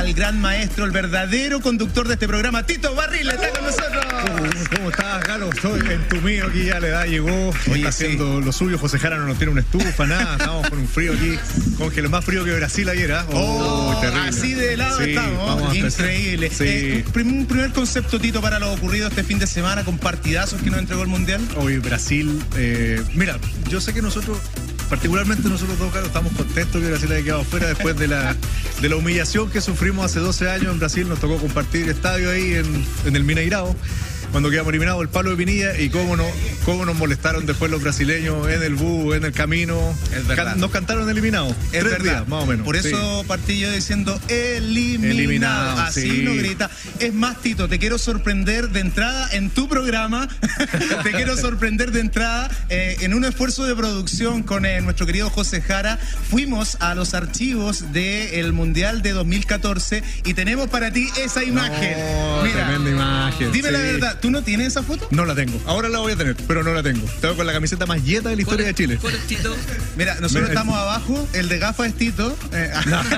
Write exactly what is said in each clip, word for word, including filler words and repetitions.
al gran maestro, el verdadero conductor de este programa, Tito Barril, está con nosotros. Uh, ¿Cómo estás, Carlos? Estoy entumido aquí, ya la edad llegó. Oye, está haciendo sí. lo suyo. José Jara no nos tiene una estufa, nada. Estamos con un frío aquí, con que lo más frío que Brasil ayer, ¿eh? Oh, Oh, terrible. así de helado Sí, estamos. vamos a Increíble. empezar. Sí. Eh, un, prim- un primer concepto, Tito, para lo ocurrido este fin de semana con partidazos que nos entregó el Mundial. Hoy Brasil, eh, mira, yo sé que nosotros, particularmente nosotros dos, Carlos, estamos contentos que Brasil haya quedado fuera después de la, de la humillación que sufrimos hace doce años en Brasil. Nos tocó compartir estadio ahí en, en el Mineirao, cuando quedamos eliminados el Palo de Pinilla, y cómo, no, cómo nos molestaron después los brasileños en el bus, en el camino. Es verdad. Can, nos cantaron eliminados. Es Tres verdad, días, más o menos. Por eso sí. partí yo diciendo eliminado. Eliminado, Así sí. no grita. Es más, Tito, te quiero sorprender de entrada en tu programa. Te quiero sorprender de entrada eh, en un esfuerzo de producción con eh, nuestro querido José Jara. Fuimos a los archivos del Mundial de dos mil catorce y tenemos para ti esa imagen. No, Mira, tremenda imagen. dime sí. la verdad, ¿tú no tienes esa foto? No la tengo. Ahora la voy a tener, pero no la tengo. Tengo con la camiseta más yeta de la historia de Chile. ¿Cuál es Tito? Mira, nosotros Mira, estamos abajo, el de gafas es Tito, eh,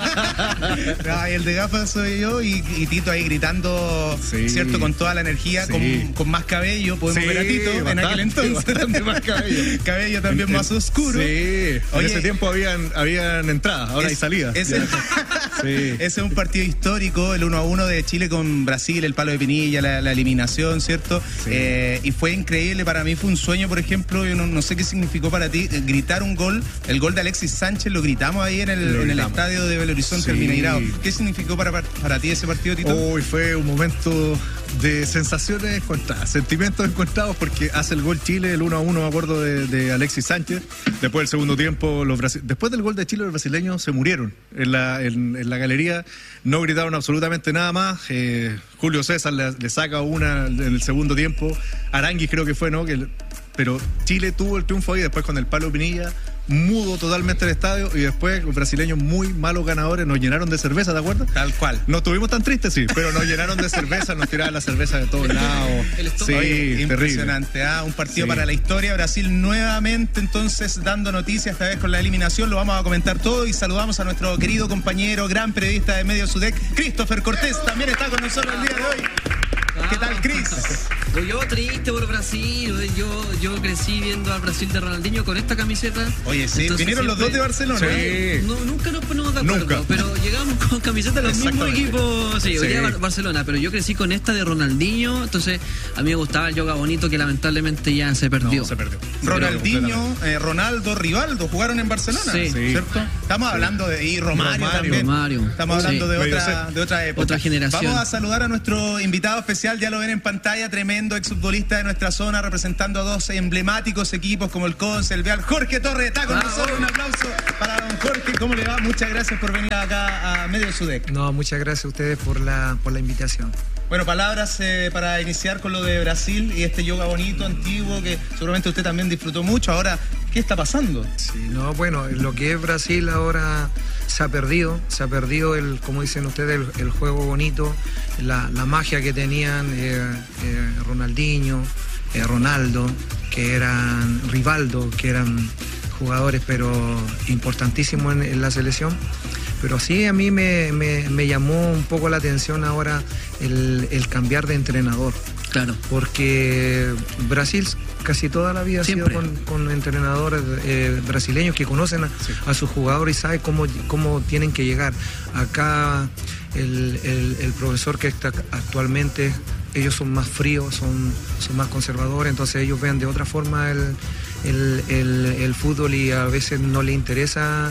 no, el de gafas soy yo y, y Tito ahí gritando, Sí. ¿cierto? Con toda la energía, Sí. con, con más cabello, podemos Sí, ver a Tito en bastante, aquel entonces. bastante más cabello. Cabello también En- más oscuro. Sí, Oye, en ese tiempo habían, habían entradas, ahora es- hay salidas. Ese, Sí. ese es un partido histórico, el uno a uno de Chile con Brasil, el Palo de Pinilla, la, la eliminación, ¿cierto? Sí. Eh, y fue increíble, para mí fue un sueño, por ejemplo, yo no, no sé qué significó para ti, eh, gritar un gol, el gol de Alexis Sánchez, lo gritamos ahí en el, Lo en el gritamos. estadio de Belo Horizonte, Sí. el Mineirao. ¿Qué significó para, para ti ese partido, Tito? Hoy fue un momento de sensaciones encontradas, sentimientos encontrados, porque hace el gol Chile, el uno a uno, me acuerdo, de, de Alexis Sánchez. Después del segundo tiempo, los brasi- después del gol de Chile, los brasileños se murieron en la, en, en la galería, no gritaron absolutamente nada más. Eh, Julio César le, le saca una en el segundo tiempo, Aranguis creo que fue, ¿no? Que, pero Chile tuvo el triunfo ahí, después con el Palo Pinilla, mudo totalmente el estadio, y después los brasileños, muy malos ganadores, nos llenaron de cerveza, ¿te acuerdas? Tal cual. No estuvimos tan tristes, sí, pero nos llenaron de cerveza, nos tiraban la cerveza de todos lados. El estómago. Sí, Oye, terrible. impresionante, ¿ah? Un partido Sí. para la historia. Brasil nuevamente entonces dando noticias, esta vez con la eliminación. Lo vamos a comentar todo y saludamos a nuestro querido compañero, gran periodista de Medio Sudec, Christopher Cortés, también está con nosotros el día de hoy. ¿Qué tal, Chris? Yo triste por Brasil, yo, yo crecí viendo al Brasil de Ronaldinho con esta camiseta. Oye, sí, Entonces vinieron los siempre- dos de Barcelona. Sí. No, nunca nos ponemos de acuerdo, Nunca. pero llegamos con camisetas de los mismos Exactamente. equipos. Sí, hoy Sí. día Bar- Barcelona, pero yo crecí con esta de Ronaldinho, entonces a mí me gustaba el yoga bonito que lamentablemente ya se perdió. No, se perdió. Ronaldinho, eh, Ronaldo, Rivaldo jugaron en Barcelona, Sí. Sí. ¿cierto? Estamos hablando de y Romario, Romario. también. Romario. Estamos Sí. hablando de Medio otra, set. de otra época. Otra generación. Vamos a saludar a nuestro invitado especial, ya lo ven en pantalla, tremendo exfutbolista de nuestra zona, representando a dos emblemáticos equipos como el Conce, el Real. Jorge Torres está con Bravo. nosotros, un aplauso para don Jorge. ¿Cómo le va? Muchas gracias por venir acá a Medio Sudec. No, muchas gracias a ustedes por la, por la invitación. Bueno, palabras eh, para iniciar con lo de Brasil y este yoga bonito, antiguo, que seguramente usted también disfrutó mucho. Ahora, ¿qué está pasando? Sí, no, bueno, lo que es Brasil ahora se ha perdido, se ha perdido el, como dicen ustedes, el, el juego bonito, la, la magia que tenían eh, eh, Ronaldinho, eh, Ronaldo, que eran Rivaldo, que eran jugadores pero importantísimos en, en la selección. Pero sí, a mí me, me, me llamó un poco la atención ahora el, el cambiar de entrenador. Claro. Porque Brasil casi toda la vida Siempre. ha sido con, con entrenadores eh, brasileños que conocen a, Sí. a sus jugadores y saben cómo, cómo tienen que llegar. Acá el, el- el profesor que está actualmente, ellos son más fríos, son, son más conservadores, entonces ellos ven de otra forma el, el, el- el fútbol y a veces no les interesa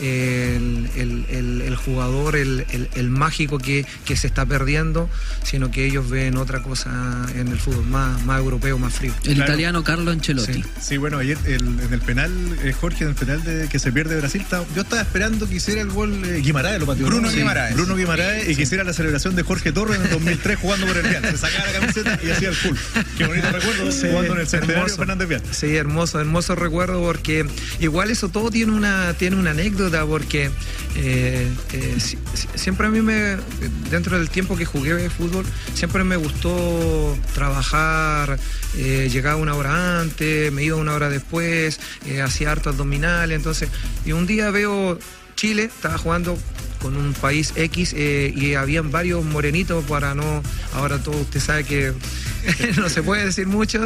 el, el- el- el jugador, el, el- el mágico que, que se está perdiendo, sino que ellos ven otra cosa en el fútbol, más, más europeo, más frío. El Claro. italiano Carlo Ancelotti. Sí. Sí, bueno, ayer el- en el penal, eh, Jorge, en el penal de, que se pierde Brasil, estaba- yo estaba esperando que hiciera el gol eh, Guimaraes, lo pateó. Bruno ¿no? Sí, Guimaraes. Bruno Guimaraes, y que hiciera la celebración de Jorge Torres en el dos mil tres jugando por el Real. Se sacaba la camiseta y hacía el full. Qué bonito recuerdo, Sí, jugando en el centenario hermoso. Fernández Vial. Sí, hermoso, hermoso recuerdo porque igual eso todo tiene una, tiene una anécdota porque eh, eh, si- si- siempre a mí me, dentro del tiempo que jugué fútbol, siempre me gustó trabajar, eh, llegaba una hora antes, me iba una hora después, eh, hacía harto abdominales, entonces, y un día veo Chile, estaba jugando con un país X eh, y habían varios morenitos para no, ahora todo usted sabe que no se puede decir mucho,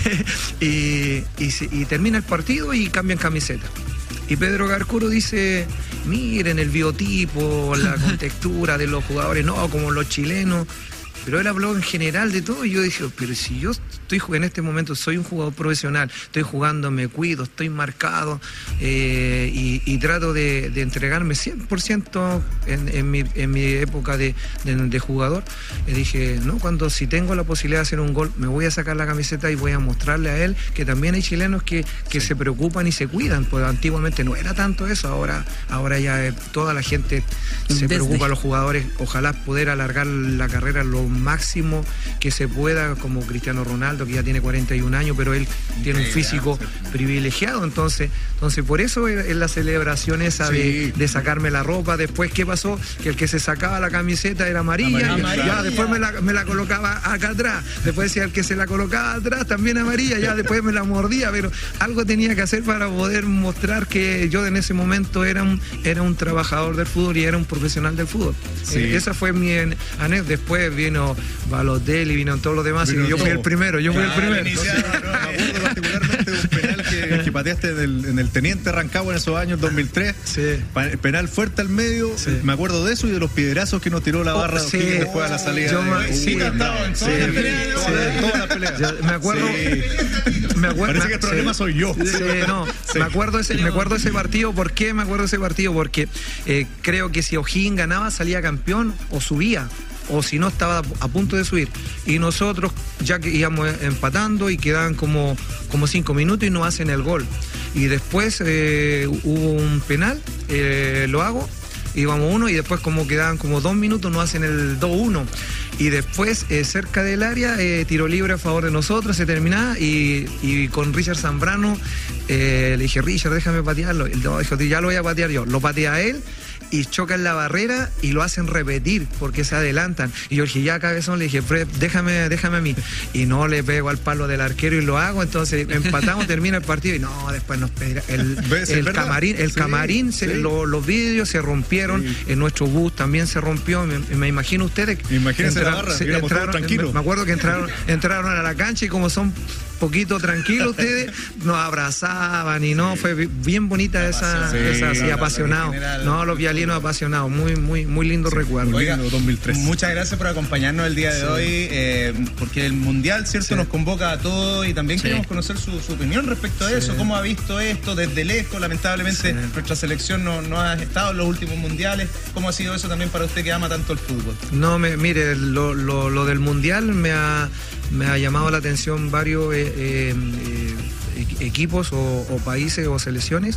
y, y, y termina el partido y cambian camiseta. Y Pedro Garcuro dice, miren el biotipo, la contextura de los jugadores, no, como los chilenos. Pero él habló en general de todo y yo dije, pero si yo estoy en este momento, soy un jugador profesional, estoy jugando, me cuido, estoy marcado eh, y, y trato de, de entregarme cien por ciento en, en, mi, en mi época de, de, de jugador. Y dije, no, cuando si tengo la posibilidad de hacer un gol, me voy a sacar la camiseta y voy a mostrarle a él que también hay chilenos que, que sí. se preocupan y se cuidan, pues antiguamente no era tanto eso, ahora, ahora ya eh, toda la gente se Desde. preocupa, los jugadores, ojalá poder alargar la carrera lo máximo que se pueda, como Cristiano Ronaldo, que ya tiene cuarenta y un años, pero él tiene un físico privilegiado, entonces, entonces por eso es la celebración esa sí. de, de sacarme la ropa. Después, ¿qué pasó? Que el que se sacaba la camiseta era amarilla, amarilla. Ya después me la, me la colocaba acá atrás, después decía el que se la colocaba atrás también amarilla, ya después me la mordía, pero algo tenía que hacer para poder mostrar que yo en ese momento era un, era un trabajador del fútbol y era un profesional del fútbol. Sí. Eh, esa fue mi anécdota. Después vino Balotelli, vino todos los demás, vino y yo todo. fui el primero, yo fui claro, el primero. Iniciado, no, me acuerdo particularmente de un penal que, que pateaste en el, en el Teniente Rancagua en esos años, dos mil tres. Sí. Penal fuerte al medio, sí. me acuerdo de eso y de los piedrazos que nos tiró la barra oh, sí. después a la salida. Yo de, sí, no, en sí, todas las peleas. Todas las peleas. Me acuerdo. Sí. Me acuerdo Parece que el problema sí. soy yo. Sí, no, sí. me acuerdo ese, me acuerdo ese partido. ¿Por qué me acuerdo ese partido? Porque eh, creo que si O'Higgins ganaba, salía campeón o subía. O si no, estaba a punto de subir. Y nosotros ya que íbamos empatando y quedaban como, como cinco minutos y nos hacen el gol. Y después eh, hubo un penal, eh, lo hago, íbamos uno y después como quedaban como dos minutos nos hacen el dos uno. Y después, eh, cerca del área, eh, tiro libre a favor de nosotros, se terminaba y, y con Richard Zambrano eh, le dije, Richard, déjame patearlo. Él dijo, ya lo voy a patear yo. Lo patea a él y chocan la barrera y lo hacen repetir porque se adelantan. Y yo dije, ya cabezón, le dije, Fred, déjame, déjame a mí. Y no le pego al palo del arquero y lo hago, entonces empatamos, termina el partido y no, después nos pega. El, el camarín, el sí, camarín se, sí. lo, los vidrios se rompieron, sí. en nuestro bus también se rompió, me, me imagino ustedes. Imagínense entraron, la barra, se, entraron, tranquilo. Me acuerdo que entraron, entraron a la cancha y como son poquito tranquilos ustedes, nos abrazaban y no, sí. fue bien bonita esa, sí, esa así, apasionado. No, los vialinos apasionados, muy, muy, muy lindo sí. recuerdo. Oiga, dos mil tres. Muchas gracias por acompañarnos el día de sí. hoy, eh, porque el Mundial, ¿cierto? Sí. Nos convoca a todos y también sí. queremos conocer su, su opinión respecto a sí. eso, cómo ha visto esto desde lejos. Lamentablemente sí. nuestra selección no, no ha estado en los últimos mundiales. ¿Cómo ha sido eso también para usted que ama tanto el fútbol? No, me, mire, lo, lo, lo del Mundial me ha, me ha llamado la atención varios eh, eh, eh, equipos o, o países o selecciones,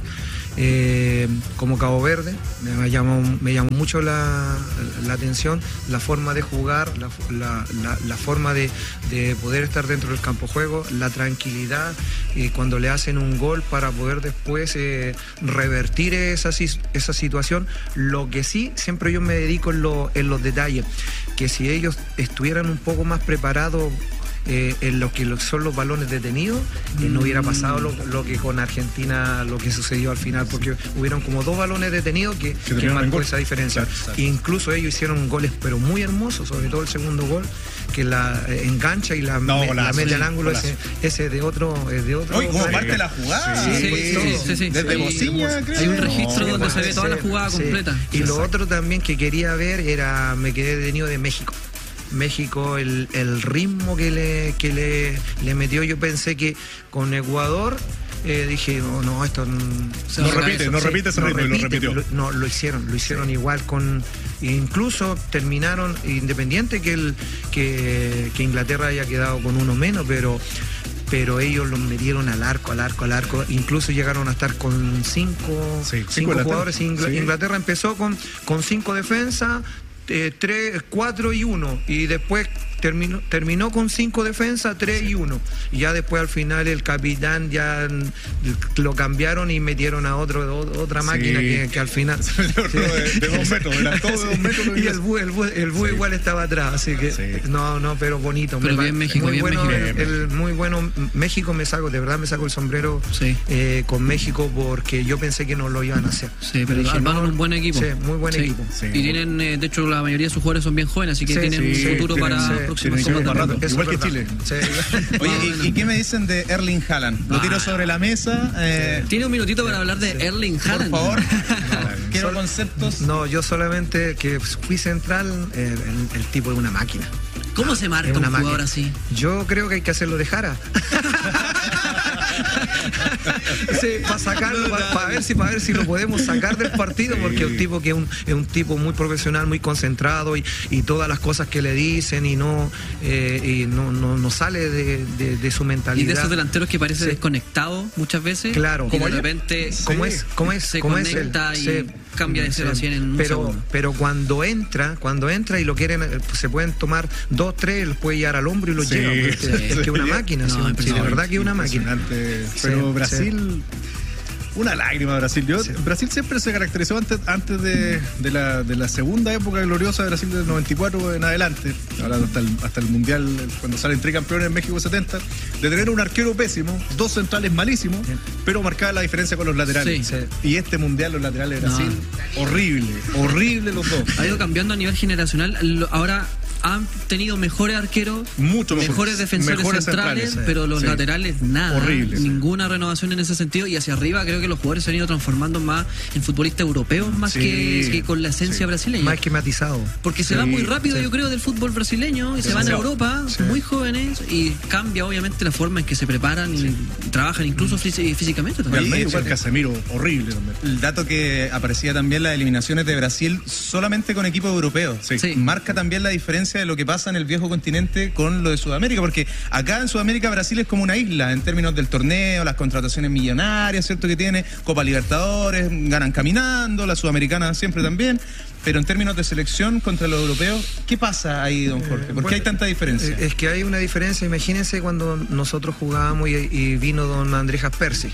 eh, como Cabo Verde, me llamó, me llamó mucho la, la atención la forma de jugar, la, la, la, la forma de, de poder estar dentro del campo de juego, la tranquilidad eh, cuando le hacen un gol para poder después eh, revertir esa, esa situación. Lo que sí, siempre yo me dedico en, lo, en los detalles, que si ellos estuvieran un poco más preparados Eh, en lo que son los balones detenidos, eh, no hubiera pasado lo, lo que con Argentina, lo que sucedió al final, porque hubieron como dos balones detenidos que, que, que marcó esa diferencia. Claro, claro. Incluso ellos hicieron goles pero muy hermosos, sobre todo el segundo gol, que la eh, engancha y la, no, me, golazo, la mete sí, al ángulo, ese, ese de otro, de otro. Oye, ¿cómo parte la jugada? Sí, sí, sí, sí, sí, sí. Desde Bociña, creo. Hay un registro no, donde se ve toda la jugada sí. completa. Y Exacto. lo otro también que quería ver era, me quedé detenido de México. México, el, el ritmo que le, que le, le metió, yo pensé que con Ecuador, eh, dije, oh, no, esto no, no repite, no sí, repite ese ritmo, repite, y lo repitió. Lo, no, lo hicieron, lo hicieron sí. igual con, incluso terminaron, independiente que, el, que, que Inglaterra haya quedado con uno menos, pero pero ellos los metieron al arco, al arco, al arco, incluso llegaron a estar con cinco, sí, cinco, cinco jugadores. Ingl- sí. Inglaterra empezó con, con cinco defensas, Eh, tres, cuatro y uno, y después terminó, terminó con cinco defensas, tres y uno. Y ya después al final el capitán ya lo cambiaron y metieron a otro otra máquina sí. que, que al final sí. de, de dos metros, era todo de dos metros. Y el búho, el búho, el búho igual estaba atrás, así que sí. no, no, pero bonito. Pero me bien México, muy bien bueno, México. El, el, muy bueno México, me saco, de verdad me saco el sombrero sí. eh, con México porque yo pensé que no lo iban a hacer. Sí, pero dije, armaron no, un buen equipo. Sí, muy buen sí. equipo. Sí. Y tienen, eh, de hecho, la mayoría de sus jugadores son bien jóvenes, así que sí, tienen sí, un futuro tienen, para sí, próximos copas. Igual que Chile. Sí. Oye, ¿y, ¿y qué me dicen de Erling Haaland? Lo tiro sobre la mesa. Eh, Tiene un minutito para hablar de sí. Erling Haaland. Por favor. No, quiero Sol, conceptos. No, yo solamente que fui central, eh, el, el tipo es una máquina. ¿Cómo se marca un jugador así? Yo creo que hay que hacerlo de Jara. Sí, para sacarlo, para, para ver si para ver si lo podemos sacar del partido, porque es un tipo que es un, es un tipo muy profesional, muy concentrado y, y todas las cosas que le dicen y no eh, y no, no, no sale de, de, de su mentalidad. Y de esos delanteros que parece sí. desconectado muchas veces. Claro. Como de repente ¿Cómo es? ¿Cómo es? Se ¿Cómo conecta es y sí. cambia de cero a cien en un pero, segundo. Pero cuando entra, cuando entra y lo quieren, se pueden tomar dos, tres, los puede llevar al hombro y los sí, lleva. Sí, es que es una máquina, no, sí, de verdad que es una máquina. Pero sí, Brasil... Sí. Una lágrima Brasil. Yo, sí. Brasil siempre se caracterizó antes, antes de, de, la, de la segunda época gloriosa de Brasil del noventa y cuatro en adelante, ahora hasta el, hasta el Mundial, cuando salen tricampeones en México setenta, de tener un arquero pésimo, dos centrales malísimos, sí. pero marcaba la diferencia con los laterales. Sí. Sí. Y este Mundial, los laterales de Brasil, no. horrible, horrible los dos. Ha ido cambiando a nivel generacional. Ahora han tenido mejores arqueros, mucho mejor, mejores defensores mejores centrales, centrales, pero los sí. laterales nada. Horrible, ninguna sí. renovación en ese sentido. Y hacia arriba creo que los jugadores se han ido transformando más en futbolistas europeos más sí. que, que con la esencia sí. brasileña. Más esquematizado. Porque sí. se va muy rápido, sí. yo creo, del fútbol brasileño y sí. se van sí. a Europa sí. muy jóvenes y cambia obviamente la forma en que se preparan sí. y trabajan incluso fí- físicamente también. Y al medio igual Casemiro, horrible también. El dato que aparecía también, las eliminaciones de Brasil solamente con equipos europeos. Sí. Sí. Marca también la diferencia de lo que pasa en el viejo continente con lo de Sudamérica, porque acá en Sudamérica Brasil es como una isla en términos del torneo, las contrataciones millonarias, ¿cierto? Que tiene Copa Libertadores, ganan caminando, la Sudamericana siempre también, pero en términos de selección contra los europeos, ¿qué pasa ahí, don Jorge? ¿Por qué bueno, hay tanta diferencia? Es que hay una diferencia, imagínense cuando nosotros jugábamos y, y vino don Andrés Aspersi,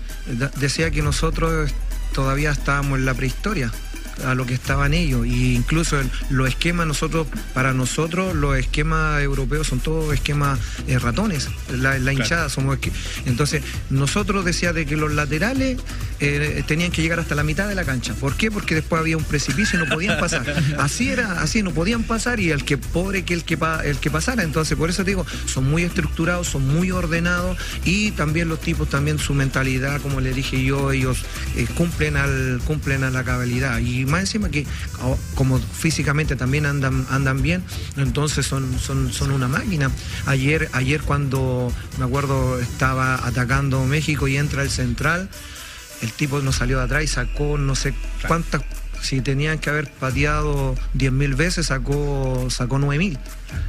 decía que nosotros todavía estábamos en la prehistoria a lo que estaban ellos, y incluso el, los esquemas nosotros, para nosotros los esquemas europeos son todos esquemas eh, ratones, la, la hinchada claro. somos esqu- entonces nosotros decía de que los laterales eh, tenían que llegar hasta la mitad de la cancha. ¿Por qué? Porque después había un precipicio y no podían pasar, así era, así no podían pasar, y el que pobre que el que pa, el que pasara. Entonces por eso te digo, son muy estructurados, son muy ordenados, y también los tipos, también su mentalidad, como le dije yo, ellos eh, cumplen al cumplen a la cabalidad, y más encima que como físicamente también andan andan bien, entonces son son son una máquina. Ayer ayer cuando me acuerdo estaba atacando México y entra el central, el tipo nos salió de atrás y sacó no sé cuántas, si tenían que haber pateado diez mil veces, sacó sacó nueve mil.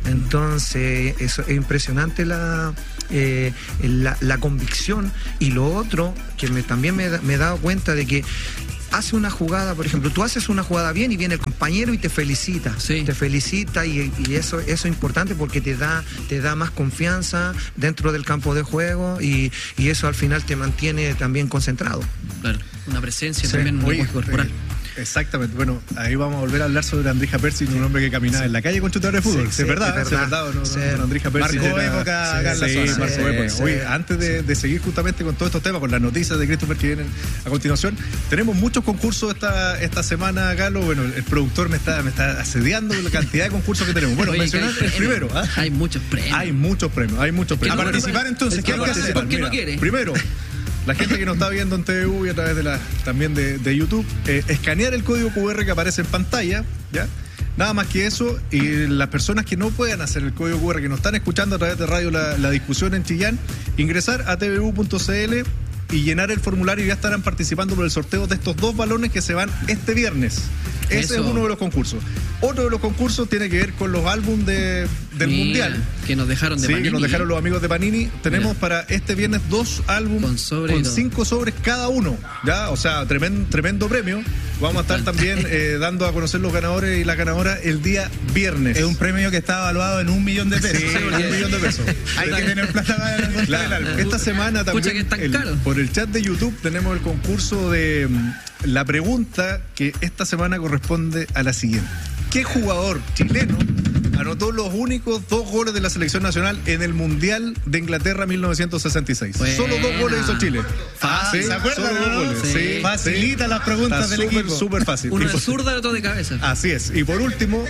Entonces eso es impresionante, la, eh, la la convicción. Y lo otro que me, también me, me he dado cuenta de que hace una jugada, por ejemplo, tú haces una jugada bien y viene el compañero y te felicita, sí. te felicita y, y eso, eso es importante porque te da, te da más confianza dentro del campo de juego, y, y eso al final te mantiene también concentrado. Claro, una presencia sí. también muy corporal. Exactamente, bueno, ahí vamos a volver a hablar sobre Andrés Aspersi, un hombre que caminaba sí. en la calle con chutadores de fútbol, sí, sí, es verdad, es verdad, es verdad ¿no? Sí. No, Andrés Aspersi marcó era, época acá en sí, la zona. Sí, marcó sí, época. sí, Oye, sí. antes de, de seguir justamente con todos estos temas, con las noticias de Christopher que vienen a continuación, tenemos muchos concursos esta, esta semana, Galo. Bueno, el productor me está, me está asediando con la cantidad de concursos que tenemos. Bueno, mencionar el primero. ¿eh? Hay muchos premios. Hay muchos premios, hay muchos premios. A participar entonces, ¿qué hay que hacer? ¿Por qué Mira, no quiere? Primero, la gente que nos está viendo en T V U y a través de la también de, de YouTube, eh, escanear el código cu erre que aparece en pantalla, ¿ya? Nada más que eso, y las personas que no puedan hacer el código cu erre, que nos están escuchando a través de radio La, la Discusión en Chillán, ingresar a t v u punto c l y llenar el formulario, y ya estarán participando por el sorteo de estos dos balones que se van este viernes. Ese Eso. es uno de los concursos. Otro de los concursos tiene que ver con los álbumes de, del Mira, Mundial. Que nos dejaron de Sí, Panini. que nos dejaron los amigos de Panini. Tenemos Mira. para este viernes dos álbumes con, sobre con cinco sobres cada uno. ¿Ya? O sea, tremendo, tremendo premio. Vamos a estar también eh, dando a conocer los ganadores y las ganadoras el día viernes. Es un premio que está evaluado en un millón de pesos. Sí, un millón de pesos. Hay que tener plata para el Claro, esta semana también Pucha, que es tan el- caro. por el chat de YouTube tenemos el concurso de mm, la pregunta que esta semana corresponde a la siguiente. ¿Qué jugador chileno anotó los únicos dos goles de la selección nacional en el Mundial de Inglaterra mil novecientos sesenta y seis? Buena. Solo dos goles hizo Chile. Fácil, Sí, ¿se acuerdan, solo dos no? goles. Sí. Sí, Facilita sí. las preguntas Está del súper, equipo. súper fácil. Uno Y de por- zurda y otro de cabeza. Así es. Y por último,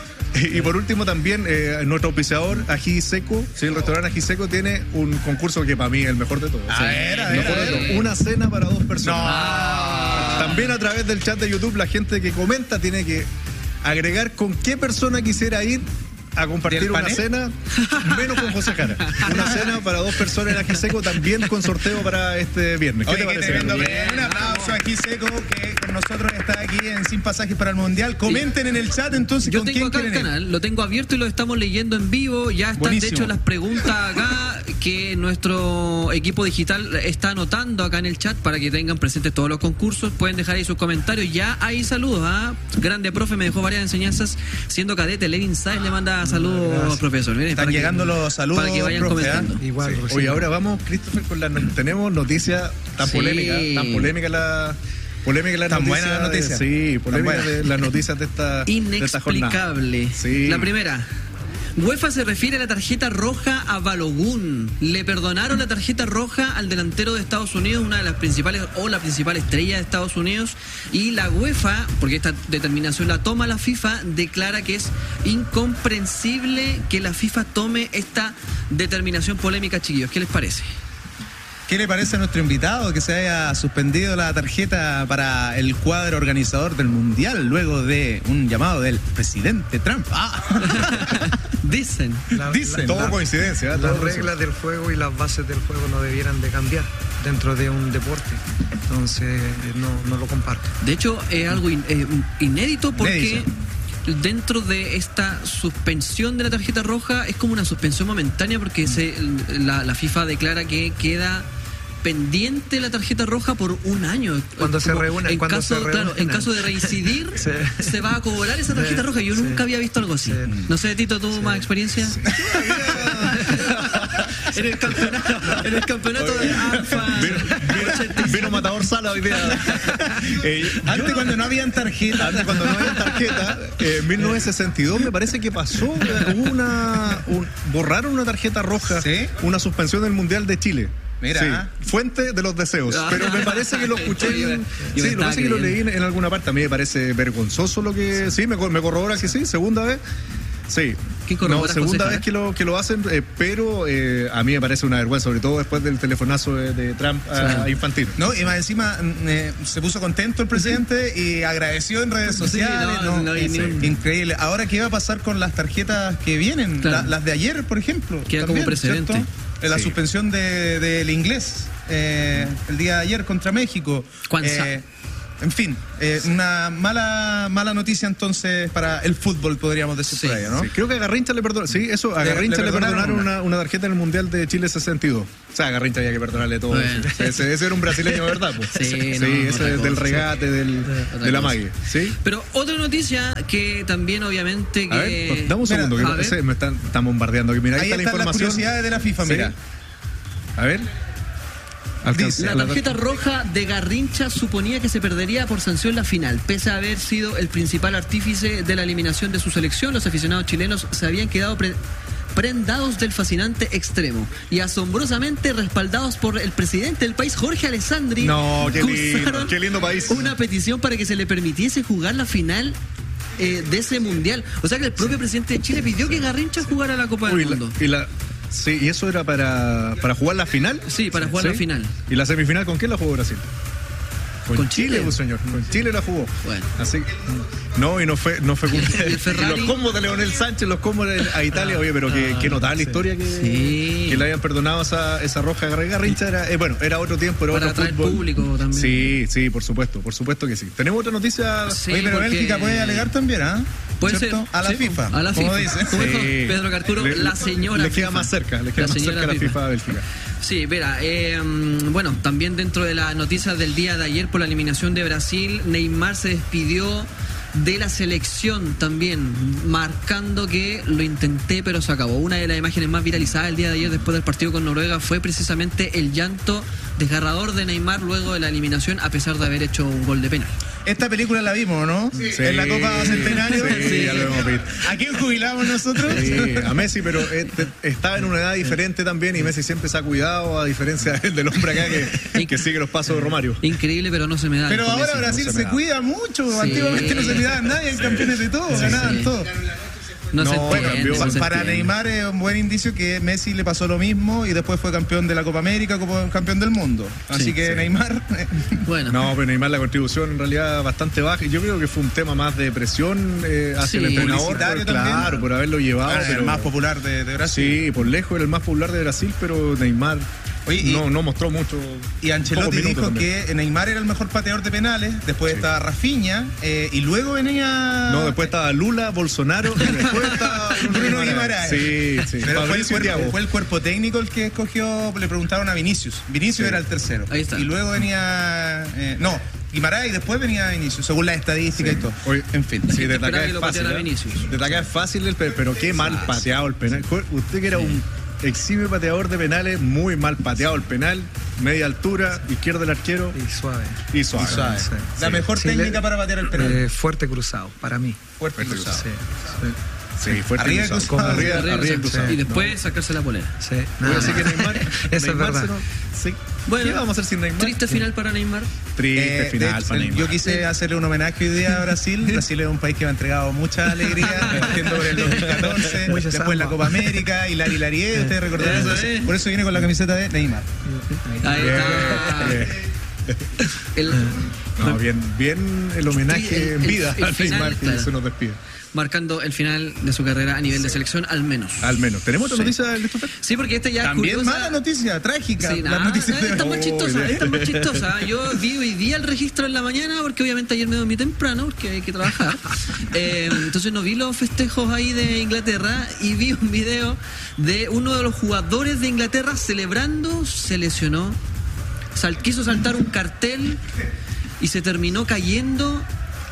y por último también eh, nuestro auspiciador Ají Seco, sí, el restaurante Ají Seco tiene un concurso que para mí es el mejor de todos. A Sí. ver, a El ver, mejor a de ver. todos. Una cena para dos personas. No. También a través del chat de YouTube la gente que comenta tiene que agregar con qué persona quisiera ir a compartir ¿Del una panel? cena, menos con José Jara. Una cena para dos personas en Ají Seco, también con sorteo para este viernes. ¿Qué Oye, te qué parece? tremendo Carlos? premio. Un aplauso aquí Seco, que con nosotros está aquí en Sin Pasajes para el Mundial. Comenten en el chat entonces Yo con tengo quién acá el quieren ir. canal, lo tengo abierto y lo estamos leyendo en vivo. Ya están, Buenísimo. de hecho, las preguntas acá que nuestro equipo digital está anotando acá en el chat para que tengan presentes todos los concursos. Pueden dejar ahí sus comentarios. Ya hay saludos. ¿ah? Grande profe, me dejó varias enseñanzas. Siendo cadete, Lenin Sáenz le manda saludos, profesor. Miren, Están para que- llegando los saludos, para que vayan profe, ¿ah? comentando. Igual, Sí. recién. Oye, ahora vamos, Christopher, con la no- tenemos noticias tan Sí. polémicas, tan polémica la polémica la Tan noticia. buena la noticia. Sí, polémica Tan buena. de las noticias de esta de esta jornada. Inexplicable. Sí. La primera. UEFA se refiere a la tarjeta roja a Balogun. Le perdonaron la tarjeta roja al delantero de Estados Unidos, una de las principales o la principal estrella de Estados Unidos. Y la UEFA, porque esta determinación la toma la FIFA, declara que es incomprensible que la FIFA tome esta determinación polémica, chiquillos. ¿Qué les parece? ¿Qué le parece a nuestro invitado que se haya suspendido la tarjeta para el cuadro organizador del Mundial luego de un llamado del presidente Trump? Ah. Dicen. La- Dicen. Todo la- coincidencia, ¿eh? Las Todo reglas coincidencia. del juego y las bases del juego no debieran de cambiar dentro de un deporte. Entonces, no, no lo comparto. De hecho, es algo in- eh, inédito porque Inédito. dentro de esta suspensión de la tarjeta roja es como una suspensión momentánea porque se, la, la FIFA declara que queda pendiente la tarjeta roja por un año. Cuando se Como reúnen, en cuando caso, se claro, reúnen. en caso de reincidir, Sí. se va a cobrar esa tarjeta Sí, roja. Yo sí. nunca había visto algo así. Sí. No sé, Tito, ¿tú más experiencia? en el campeonato, en el campeonato de Alfa. Vino, vino- vino Matador Sala hoy día. Eh, Antes yo- cuando no habían tarjeta. Antes, cuando no había tarjeta, eh, en mil novecientos sesenta y dos me parece que pasó, eh, hubo una, un- borraron una tarjeta roja, ¿Sí? una suspensión del Mundial de Chile. Mira. Sí, fuente de los deseos. Ah. Pero me parece que lo escuché. Yo me- yo me sí, lo que estaba pasa es que lo leí creyendo. en, en alguna parte. A mí me parece vergonzoso lo que. Sí, me, cor- me corrobora que sí, segunda vez. Sí. ¿Quién No, corrobora, segunda José vez que lo, que lo hacen, eh, pero eh, a mí me parece una vergüenza, sobre todo después del telefonazo de, de Trump a, a Infantino. No, y más encima mm, eh, se puso contento el presidente y agradeció en redes Sí, sociales. no, no, no hay es ni un- increíble. Ahora, ¿qué va a pasar con las tarjetas que vienen? Claro. La- las de ayer, por ejemplo. Queda como precedente. ¿cierto? Eh, La Sí. suspensión de- del inglés eh, el día de ayer contra México. Kwanzaa. Eh, en fin, eh, una mala mala noticia entonces para el fútbol, podríamos decir Sí, por ahí, ¿no? Sí, creo que a Garrincha le perdonaron. Sí, eso, a Le- Garrincha le le, perdonaron perdonaron una. una, una tarjeta en el Mundial de Chile sesenta y dos. O sea, a Garrincha había que perdonarle todo. Bueno. Ese, ese era un brasileño, ¿verdad? po? Sí, sí, no, ese otra del cosa. regate, del, Otra de la cosa. mague. ¿Sí? Pero otra noticia que también obviamente A ver, que... dame un Mira, segundo, que a no- ver. ese me están, están bombardeando. Mira, ahí, Ahí está la están las información. curiosidades de la FIFA, Sí. mira. A ver. Alcanza- La tarjeta roja de Garrincha suponía que se perdería por sanción la final. Pese a haber sido el principal artífice de la eliminación de su selección, los aficionados chilenos se habían quedado pre- prendados del fascinante extremo y asombrosamente respaldados por el presidente del país, Jorge Alessandri. No, qué lindo, cursaron qué lindo país. Una petición para que se le permitiese jugar la final eh, de ese mundial. O sea que el propio presidente de Chile pidió que Garrincha jugara la Copa Uy, del la- Mundo. y la, sí, ¿y eso era para, para jugar la final? Sí, para jugar la final. ¿Y la semifinal con quién la jugó Brasil? Con, Con Chile, Chile. pues, señor. Con Chile la jugó. Bueno. Así, no, y no fue, no fue Y el- culpa- y el Ferrari. y los combos de Leonel Sánchez, los combos de- a Italia, oye, pero qué, qué notable sí. historia que, Sí. que le hayan perdonado esa, esa roja Garrincha. Era, eh, bueno, era otro tiempo, era Para otro atraer fútbol. público también. Sí, sí, por supuesto, por supuesto que sí. Tenemos otra noticia. Sí, Oye, pero porque- Bélgica puede alegar también, ¿ah? Puede ¿Cierto? ser. A la Sí, FIFA. A la como FIFA. dice. ¿Cómo dijo Sí. Pedro Carcuro? Le- la señora Le queda FIFA. más cerca, le queda La más señora cerca la FIFA. FIFA a Bélgica. Sí, verá, eh, bueno, también dentro de las noticias del día de ayer por la eliminación de Brasil, Neymar se despidió de la selección también, marcando que lo intenté pero se acabó. Una de las imágenes más viralizadas el día de ayer después del partido con Noruega fue precisamente el llanto desgarrador de Neymar luego de la eliminación a pesar de haber hecho un gol de penal. Esta película la vimos, ¿no? Sí. En la Copa Centenario. Sí, sí, ya lo hemos visto. ¿A quién jubilamos nosotros? Sí, a Messi, pero este, estaba en una edad diferente también y Messi siempre se ha cuidado, a diferencia del hombre acá que, que sigue los pasos de Romario. Increíble, pero no se me da. Pero ahora Messi, Brasil no se, se cuida mucho. Sí. Antiguamente no se cuidaba a nadie, sí. Campeones de todo, sí, ganaban sí. todo. No, no, se bueno, entiende, para, no para Neymar es un buen indicio que Messi le pasó lo mismo y después fue campeón de la Copa América, como campeón del mundo. Así sí, que sí. Neymar... Bueno. No, pero Neymar la contribución en realidad bastante baja. Yo creo que fue un tema más de presión eh, hacia sí. el entrenador. Por, claro, por haberlo llevado. Ah, pero, el más popular de, de Brasil. Sí, por lejos era el más popular de Brasil, pero Neymar... Oye, y, no, no mostró mucho. Y Ancelotti dijo también. que Neymar era el mejor pateador de penales, después sí. estaba Rafinha, eh, y luego venía... No, después estaba Lula, Bolsonaro, y después estaba Bruno Guimaraes. Sí, sí. Pero fue el, cuerpo, fue el cuerpo técnico el que escogió, le preguntaron a Vinicius. Vinicius sí. era el tercero. Ahí está. Y luego venía... Eh, no, Guimaraes y después venía Vinicius, según las estadísticas sí. y todo. Oye, en fin. Sí, desde acá es fácil. ¿eh? Desde acá es fácil, el, pero qué mal ah, pateado el penal. Usted que era sí. un... exime pateador de penales, muy mal pateado el penal, media altura, izquierda del arquero y suave. Y suave. Y suave. Sí. La sí. mejor sí, técnica le, para patear el penal. Eh, fuerte cruzado, para mí. Fuerte, fuerte cruzado. cruzado. Sí. Sí, fuerte arriba cruzado. cruzado. Arriba, arriba, arriba cruzado. Sí. Y después no. sacarse la polera. Sí. No, así que Neymar, eso Neymar es verdad. No, sí. Bueno, ¿qué vamos a hacer sin Neymar? Triste sí. final para Neymar. Triste eh, final de, para Neymar. Yo quise hacerle un homenaje hoy día a Brasil. Brasil es un país que me ha entregado mucha alegría, partiendo por el dos mil catorce, Mucha después samba. la Copa América, Hilari Larié, ustedes recordarán eso. Sí. Por eso viene con la camiseta de Neymar. Ahí está. El, no, bien, bien el homenaje el, en vida el, el a Neymar que se nos despide. Marcando el final de su carrera a nivel sí. de selección, al menos. Al menos. ¿Tenemos otra sí. noticia del Christopher? Sí, porque esta ya También es curiosa. mala noticia, trágica. Sí, la nah, noticia nah, está más chistosa, está más chistosa. Yo vi hoy día el registro en la mañana, porque obviamente ayer me dormí temprano, porque hay que trabajar. eh, entonces no vi los festejos ahí de Inglaterra y vi un video de uno de los jugadores de Inglaterra celebrando, se lesionó, sal, quiso saltar un cartel y se terminó cayendo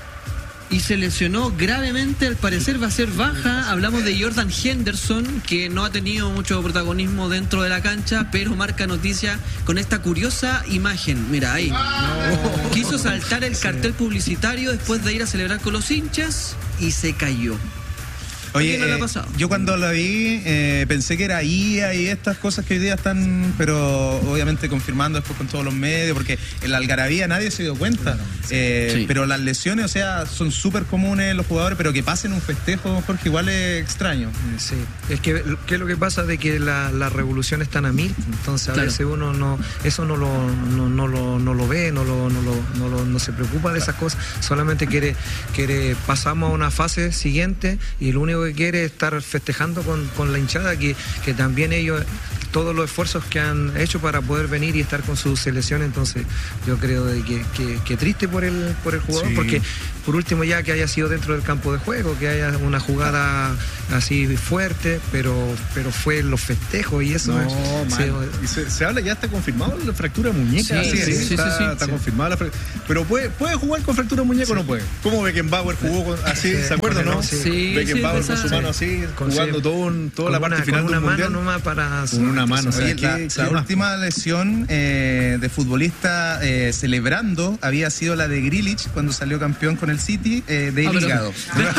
y se lesionó gravemente, al parecer va a ser baja. Hablamos de Jordan Henderson, que no ha tenido mucho protagonismo dentro de la cancha, pero marca noticia con esta curiosa imagen. Mira, ahí. No. Quiso saltar el cartel publicitario después de ir a celebrar con los hinchas y se cayó. Oye, eh, yo cuando la vi eh, pensé que era I A y estas cosas que hoy día están, pero obviamente confirmando después con todos los medios, porque en la algarabía nadie se dio cuenta. Eh, sí. Pero las lesiones, o sea, son súper comunes en los jugadores, pero que pasen un festejo, Jorge, igual es extraño. Sí, es que, ¿qué es lo que pasa? De que la, la revolución están a mil, entonces a claro. veces uno no, eso no lo, no, no lo, no lo ve, no lo, no lo, no lo, no se preocupa de esas cosas, solamente quiere, quiere, pasamos a una fase siguiente y el único que quiere estar festejando con, con la hinchada, que, que también ellos, todos los esfuerzos que han hecho para poder venir y estar con su selección. Entonces yo creo de que, que, que triste por el, por el jugador, sí. porque por último ya que haya sido dentro del campo de juego, que haya una jugada así fuerte, pero pero fue los festejos y eso. No, es, se, y se, se habla, ya está confirmado la fractura muñeca. Sí, sí, sí, sí, está, sí, sí, está sí. confirmada la fractura. Pero puede, puede jugar con fractura muñeca sí. o no puede. ¿Cómo Beckenbauer jugó con, así? Sí, ¿se acuerdan, no? Sí, sí, Beckenbauer sí, con su mano así, con jugando sí. todo un, toda con la parte una, final con del una mundial. Mano nomás para con una mano. O sea, Oye, ¿qué, la, qué la más? última lesión eh, de futbolista eh, celebrando había sido la de Grealish cuando salió campeón con el City eh, de ah, hígado.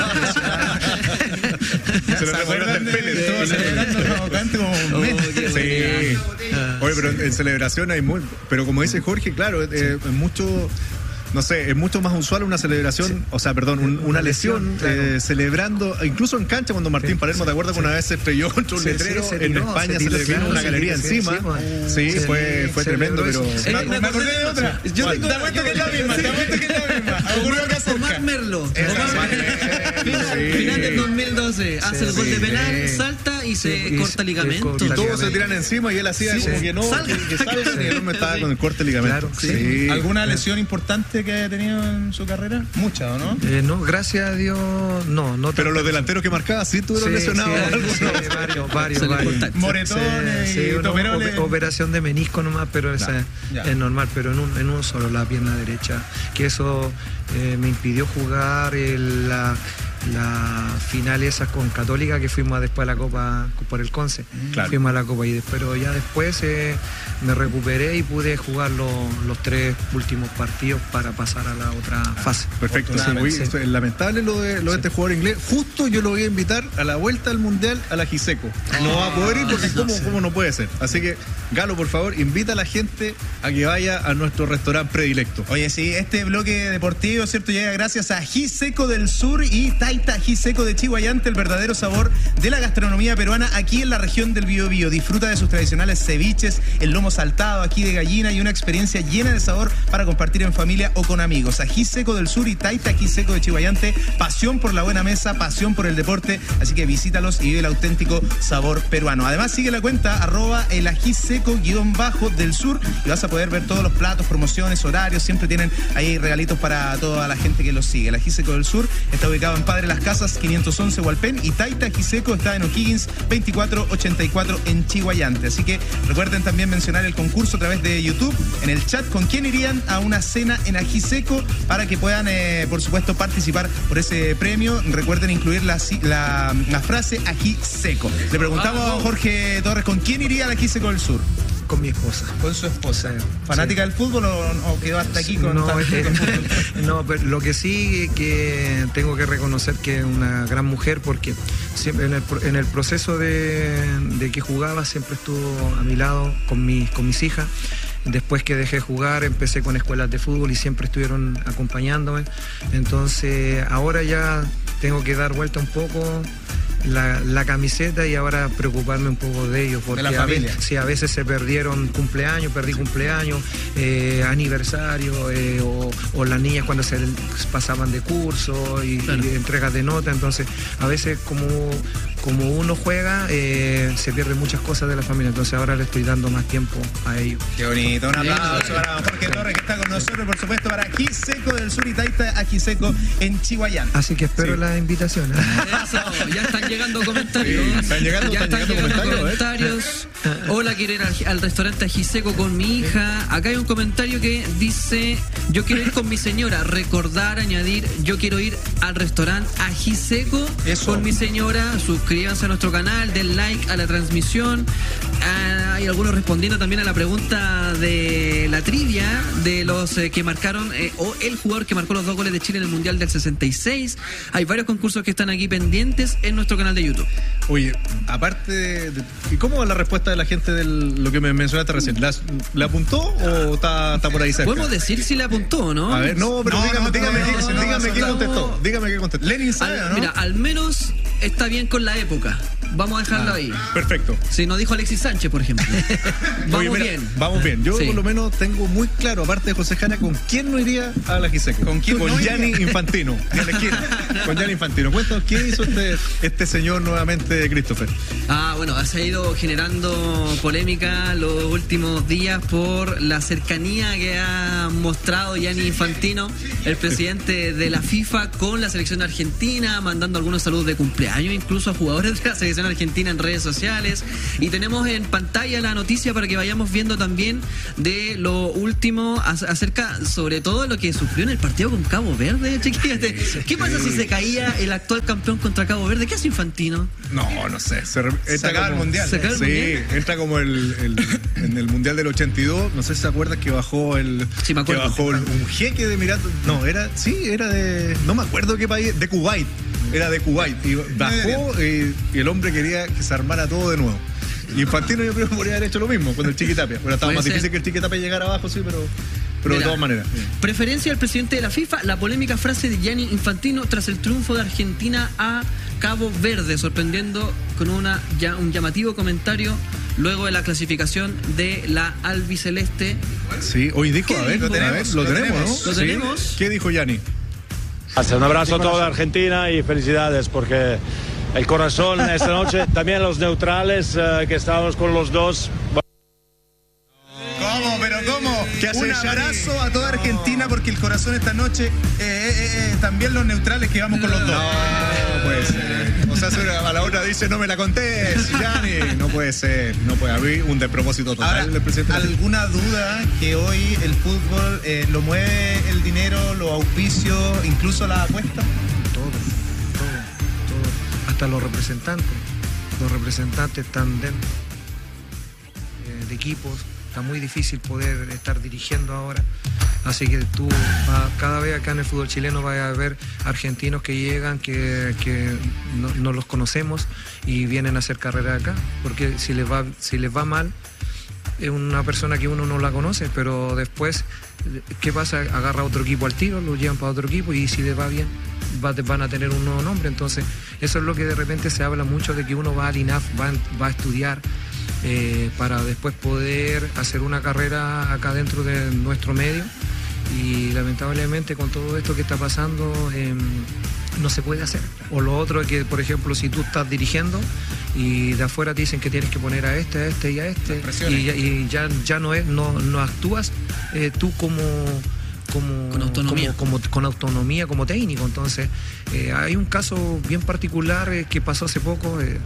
Se lo recuerdan del pene. Estuvo celebrando provocante como un mes. Sí. Oye, pero en celebración hay muy... Pero como dice Jorge, claro, eh, mucho... No sé, es mucho más usual una celebración, sí. o sea, perdón, un, una, una lesión, lesión claro. eh, celebrando, incluso en cancha, cuando Martín sí, Palermo, sí, ¿te acuerdas sí. que una vez se estrelló contra un sí, letrero? Sí, en España se, se le vino una galería sí, encima. Sí, sí, sí fue, fue tremendo, pero... Eh, me, me acordé de otra. Yo te apuesto que es la misma, te apuesto que es la misma. Omar Merlo. Final del dos mil doce, hace el gol de penal, salta salga y se Sí, y corta se- ligamento. corta Y todos se ligamento. tiran encima y él hacía Sí, como sí. que no, Salga. que, que salgan, y él me estaba Sí. con el corte de ligamento. Claro, sí. ¿Alguna lesión importante que haya tenido en su carrera? Muchas, ¿o no? Eh, no, gracias a Dios, no, no. Pero tanto. los delanteros que marcaba sí tuvieron Sí, lesionados sí, algunos. sí, varios, varios, Se le varios. corta. Moretones Sí, y sí, no, toperoles. op- operación de menisco nomás, pero esa ya. es normal, pero en, un, en uno solo, la pierna derecha, que eso eh, me impidió jugar el- la, la final esa con Católica, que fuimos después a la Copa por el Conce, Claro. fuimos a la Copa y después, pero ya después eh, me recuperé y pude jugar los, los tres últimos partidos para pasar a la otra fase. Perfecto, sí, Afortunadamente, muy- sí. es lamentable lo de, lo de este jugador inglés. Justo yo lo voy a invitar a la vuelta al Mundial a la Giseco. No va a poder ir porque ¿cómo, cómo no puede ser? Así que, Galo, por favor, invita a la gente a que vaya a nuestro restaurante predilecto. Oye, sí, este bloque deportivo, ¿cierto? Llega gracias a Giseco del Sur y Taita Giseco de Chihuayante, el verdadero sabor de la gastronomía peruana aquí en la región del Biobío. Disfruta de sus tradicionales ceviches, el lomo saltado aquí de gallina y una experiencia llena de sabor para compartir en familia o con amigos. A Giseco del Sur y Taita Giseco de Chihuayante, pasión por la buena mesa, pasión por el deporte, así que visítalos y vive el auténtico sabor peruano. Además, sigue la cuenta arroba el ajiseco guión bajo del sur y vas a poder ver todos los platos, promociones, horarios, siempre tienen ahí regalitos para toda la gente que los sigue. El Ajiseco del Sur está ubicado en Padre Las Casas quinientos once Hualpén y Taita Ajiseco está en O'Higgins veinticuatro ochenta y cuatro en Chihuayante. Así que recuerden también mencionar el concurso a través de YouTube en el chat con quién irían a una cena en Ajiseco para que puedan, eh, por supuesto, participar por ese premio. Recuerden incluir la, la, la frase Ajiseco. Le preguntamos a Jorge Torres con quién iría al Ajiseco del Sur. Con mi esposa. Con su esposa. Sí. ¿Fanática Sí. del fútbol o, o quedó hasta aquí con no, tan- eh, con fútbol? no, pero lo que sí que tengo que reconocer que es una gran mujer porque siempre en el, pro- en el proceso de, de que jugaba siempre estuvo a mi lado con mis, con mis hijas. Después que dejé de jugar empecé con escuelas de fútbol y siempre estuvieron acompañándome. Entonces ahora ya tengo que dar vuelta un poco la, la camiseta y ahora preocuparme un poco de ellos porque la a familia. veces, sí, a veces se perdieron cumpleaños, perdí cumpleaños, eh, aniversario eh, o, o las niñas cuando se pasaban de curso y, Claro. y entregas de nota, entonces a veces como, como uno juega eh, se pierden muchas cosas de la familia, entonces ahora le estoy dando más tiempo a ellos. Qué bonito, un aplauso para Jorge Torres que está con nosotros, por supuesto, para Ajiseco del Sur y Taita Ajiseco en Chihuayante. Así que espero Sí. las invitaciones. Eso, ya están llegando comentarios. Sí, están llegando- ya están están llegando llegando comentarios, comentarios. Hola, quiero ir al, al restaurante Ajiseco con mi hija. Acá hay un comentario que dice: yo quiero ir con mi señora. Recordar, añadir, yo quiero ir al restaurante Ajiseco Eso. con mi señora. Suscríbanse a nuestro canal, den like a la transmisión. Ah, hay algunos respondiendo también a la pregunta de la trivia de los eh, que marcaron, eh, o el jugador que marcó los dos goles de Chile en el Mundial del sesenta y seis. Hay varios concursos que están aquí pendientes en nuestro canal de YouTube. Oye, aparte de, de- ¿y cómo va la respuesta de la gente de lo que me mencionaste recién? ¿La, la apuntó o está, está por ahí cerca? ¿Podemos decir si le apuntó o no? A ver, no, pero No, dígame, no, dígame, no, qué, no, no, dígame no, qué no. contestó. Dígame qué contestó. Lenin sabe, Al- ¿no? Mira, al menos está bien con la época. Vamos a dejarlo ahí. Perfecto. Si nos dijo Alexis Sánchez, por ejemplo. Vamos Oye, mira, bien. Vamos bien. Yo Sí. por lo menos tengo muy claro, aparte de José Jara, con quién no iría a la Giseco. ¿Con quién Con no iría? Gianni Infantino. En la esquina. Con Gianni Infantino. Cuéntanos, ¿qué hizo este, este señor nuevamente, Christopher? Ah, bueno, se ha ido generando polémica los últimos días por la cercanía que ha mostrado Gianni Infantino, el presidente de la FIFA, con la selección argentina, mandando algunos saludos de cumpleaños incluso a jugadores de la selección argentina en redes sociales. Y tenemos en pantalla la noticia para que vayamos viendo también de lo último ac- acerca, sobre todo, de lo que sufrió en el partido con Cabo Verde, chiquillas. ¿Qué pasa si se caía el actual campeón contra Cabo Verde? ¿Qué hace Infantino? No, no sé. Se, re- Se acaba el mundial. Se acaba el Sí, mundial. entra como el, el- en el mundial del ochenta y dos. No sé si se acuerdas que bajó el. Sí, me acuerdo. Que bajó el- un jeque de Emiratos. No, era. Sí, era de. No me acuerdo qué país. De Kuwait. Era de Kuwait. Y bajó y, y el hombre quería que se armara todo de nuevo. Y Infantino yo creo que podría haber hecho lo mismo con el Chiquitapia. Pero estaba Puede más ser. difícil que el Chiquitapia llegara abajo, sí, pero. Pero Mira, de todas maneras. Preferencia del presidente de la FIFA, la polémica frase de Gianni Infantino tras el triunfo de Argentina a Cabo Verde, sorprendiendo con una, ya, un llamativo comentario luego de la clasificación de la albiceleste. Sí, hoy dijo, ¿Qué a ver, dijo? a ver, lo Lo tenemos, tenemos, ¿no? lo Sí. tenemos. ¿Qué dijo Gianni? Un abrazo a toda Argentina y felicidades porque el corazón esta noche. También los neutrales, uh, que estábamos con los dos. ¿Cómo? ¿Pero cómo? ¿Qué hace, Un Gianni? abrazo a toda Argentina porque el corazón esta noche, eh, eh, eh, también los neutrales que vamos con los dos. No puede ser. O sea, a la otra dice, no me la contés, Gianni. No puede ser, no puede haber un despropósito total. Ahora, del presidente. ¿alguna duda que hoy el fútbol eh, lo mueve el dinero, los auspicios, incluso la apuesta? Todo, todo, todo. Hasta los representantes. Los representantes están dentro eh, de equipos. Está muy difícil poder estar dirigiendo ahora. Así que tú, va, cada vez acá en el fútbol chileno vas a ver argentinos que llegan, que, que no, no los conocemos y vienen a hacer carrera acá. Porque si les va, si les va mal, es una persona que uno no la conoce, pero después, ¿qué pasa? Agarra otro equipo al tiro, lo llevan para otro equipo y si les va bien, va, van a tener un nuevo nombre. Entonces, eso es lo que de repente se habla mucho de que uno va al I N A F, va, va a estudiar. Eh, para después poder hacer una carrera acá dentro de nuestro medio y lamentablemente con todo esto que está pasando eh, no se puede hacer. O lo otro es que, por ejemplo, si tú estás dirigiendo y de afuera te dicen que tienes que poner a este, a este y a este y, ya, y ya, ya no, es, no, no actúas eh, tú como... Como, con autonomía como, como, con autonomía como técnico. Entonces eh, hay un caso bien particular eh, que pasó hace poco. eh,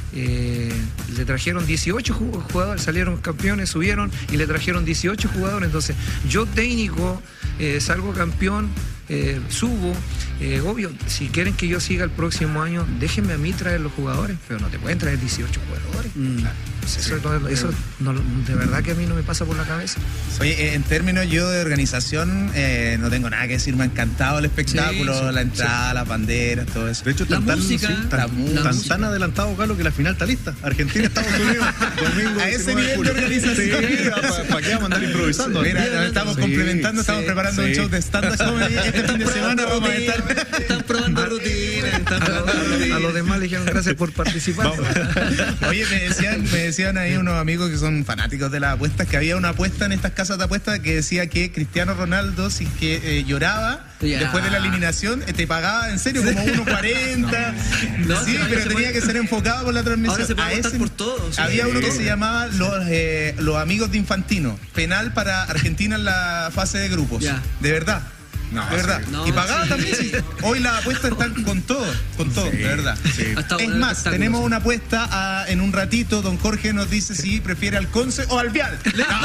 Eh, le trajeron dieciocho jugadores, salieron campeones, subieron y le trajeron dieciocho jugadores. Entonces, yo técnico, eh, salgo campeón, eh, subo. Eh, obvio, si quieren que yo siga el próximo año, déjenme a mí traer los jugadores, pero no te pueden traer dieciocho jugadores. Mm. Claro. Eso, sí, eso, eso no, de verdad que a mí no me pasa por la cabeza. Oye, en términos yo de organización, eh, no tengo nada que decir, me ha encantado el espectáculo, sí, sí, la entrada, sí. las banderas, todo eso. De hecho, la tan, música, sí, tan, la tan, música. tan adelantado, Carlos, que la final está lista. Argentina, Estados Unidos, domingo. A ese nivel de organización. Sí, ¿para pa qué vamos a andar improvisando? Sí, mira, nos estamos sí, complementando, estamos sí, preparando sí. un show de stand-up comedy. Este fin de semana vamos a estar... Están probando rutinas. Están probando rutinas. A los demás le dijeron gracias por participar. Oye, me decían, me decían ahí unos amigos que son fanáticos de las apuestas, que había una apuesta en estas casas de apuestas que decía que Cristiano Ronaldo, si que eh, lloraba yeah. después de la eliminación, eh, te pagaba en serio como uno cuarenta. No, no, sí, pero tenía puede... que ser enfocado por la transmisión. Ahora se puede a ese... por todo. Sí. Había uno que se llamaba los, eh, los amigos de Infantino, penal para Argentina en la fase de grupos. Yeah. De verdad. No, de verdad. Sí. No, y pagaba sí. también, sí. Hoy las apuestas están con todo, con todo, sí, de verdad. Sí. Es más, tenemos una apuesta a, en un ratito. Don Jorge nos dice si prefiere al Conce o al Vial.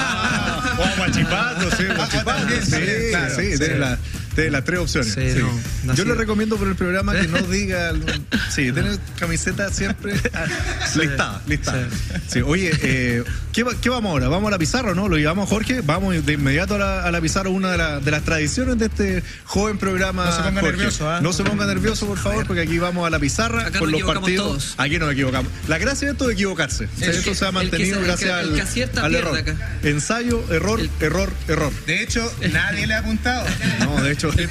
Ah, o a Guachipato, sí, Guachipato. Sí, sí, claro, sí, sí. Tiene la, tiene las tres opciones. Sí, sí. No, yo le recomiendo por el programa que no diga. Sí, tener camiseta siempre listada, listada. Sí. Sí. Oye, eh, ¿qué, ¿qué vamos ahora? ¿Vamos a la pizarra o no? ¿Lo llevamos a Jorge? Vamos de inmediato a la, a la pizarra, una de, la, de las tradiciones de este joven programa. No se ponga Jorge. nervioso, ¿eh? No se ponga nervioso, por favor, porque aquí vamos a la pizarra acá con los partidos. Todos. Aquí nos equivocamos. La gracia de esto es equivocarse. El esto que, se ha mantenido el que, gracias el que, el que al, al error. Acá. Ensayo, error, el... error, error. De hecho, nadie le ha apuntado. No, de hecho.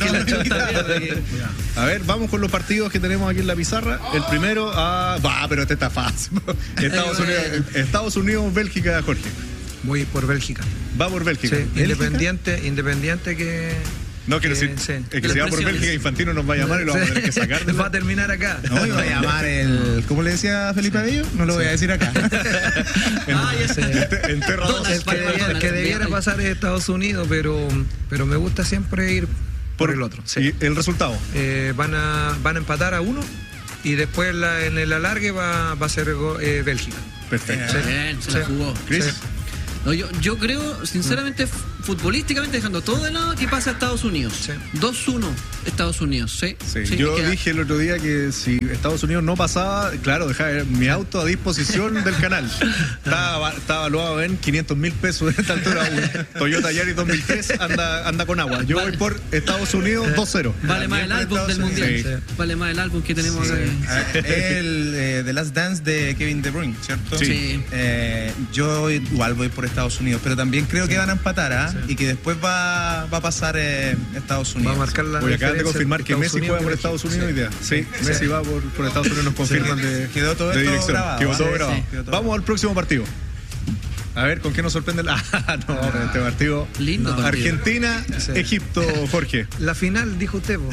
A ver, vamos con los partidos que tenemos aquí en la pizarra. El primero, ah, va, pero este está fácil. Estados Unidos, Estados Unidos, Bélgica, Jorge. Voy por Bélgica. Va por Bélgica. Sí, independiente, independiente que. No, quiero decir, sí. es que si va por Bélgica, Infantino nos va a llamar y lo vamos a tener que sacar. De va a terminar acá. No, iba a llamar el... ¿Cómo le decía Felipe Abello? No lo voy a decir acá. Ah, ya sé. Enterrado. El que debiera, que debiera pasar es Estados Unidos, pero, pero me gusta siempre ir por, por el otro. Sí. ¿Y el resultado? Eh, van, a, van a empatar a uno y después la, en el alargue va, va a ser eh, Bélgica. Perfecto. Bien, se la jugó. Chris. Sí. No, yo, yo creo, sinceramente, futbolísticamente, dejando todo de lado, que pasa a Estados Unidos. Sí. dos uno Estados Unidos, ¿sí? Sí. Sí, yo dije el otro día que si Estados Unidos no pasaba, claro, dejaba mi auto a disposición del canal. Estaba, estaba evaluado en quinientos mil pesos de esta altura. Un Toyota Yaris dos mil tres anda, anda con agua. Yo vale. voy por Estados Unidos dos cero. Vale más el álbum del Mundial. Sí. Sí. Vale más el álbum que tenemos sí. acá. El eh, The Last Dance de Kevin De Bruyne, ¿cierto? Sí. sí. Eh, yo igual voy por Estados Unidos, pero también creo sí. que van a empatar, ¿eh? Sí. Y que después va, va a pasar eh, Estados Unidos. Va a marcar la Voy acaban de confirmar que Messi juega por Estados Unidos hoy día. Sí, sí, Messi sí. va por, por Estados Unidos, nos confirman sí. de, quedó todo de esto dirección. grabado. Quedó todo sí, grabado. Sí, quedó todo Vamos al próximo partido. A ver, ¿con qué nos sorprende? La... Ah, no, pero este partido. Lindo partido. Argentina, Sí. Egipto, Jorge. La final, dijo usted, po.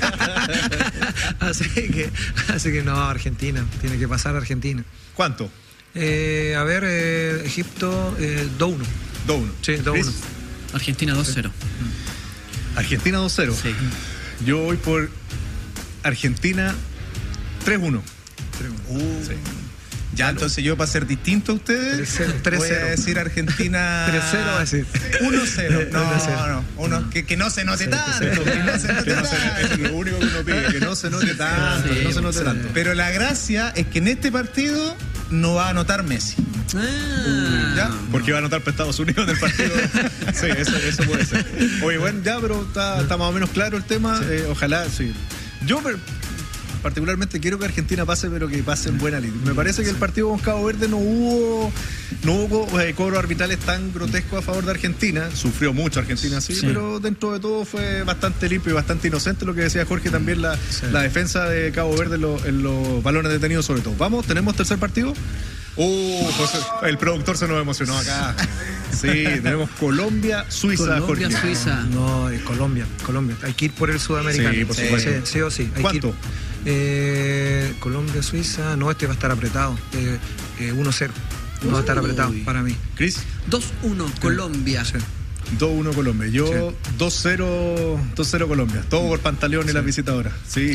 así que, así que no, Argentina, tiene que pasar Argentina. ¿Cuánto? Eh, a ver, eh, Egipto, eh, dos uno. dos uno. Sí, dos uno. Argentina dos cero. Argentina dos cero. Sí. Yo voy por Argentina tres uno. Uh, Sí. Ya, entonces yo para ser distinto a ustedes, tres cero, tres voy a cero. decir Argentina tres cero va a decir. uno cero. No, uno cero. no, uno, que, que no se note tanto, que no se note Que no se- eso es tanto. lo único que uno pide, que no se note tanto, Sí, que no se note sí. tanto. Pero la gracia es que en este partido no va a anotar Messi. Ah. ¿Ya? Porque va a anotar para Estados Unidos en el partido. Sí, eso, eso puede ser. Oye, bueno, ya, pero está, está más o menos claro el tema. Eh, ojalá, sí. Yo per- particularmente quiero que Argentina pase, pero que pase en buena línea. Me parece que el partido con Cabo Verde no hubo no hubo eh, cobros arbitrales tan grotescos a favor de Argentina. Sufrió mucho Argentina, sí, Sí. pero dentro de todo fue bastante limpio y bastante inocente lo que decía Jorge también, la, Sí. la defensa de Cabo Verde en, lo- en los balones detenidos sobre todo. Vamos, tenemos tercer partido. Uh, José, el productor se nos emocionó acá. Sí, tenemos Colombia, Suiza, Colombia, Jorge. Suiza. No, es Colombia, Colombia. Hay que ir por el sudamericano. Sí, por supuesto. Sí, sí o sí. Hay ¿Cuánto? Que ir. Eh, Colombia, Suiza. No, este va a estar apretado. Eh, eh, uno cero. No va a estar apretado Uy. para mí. Cris, dos uno Colombia. Sí. dos uno Colombia. Yo dos cero dos cero Colombia. Todo por Pantaleón y la visitadora. Sí.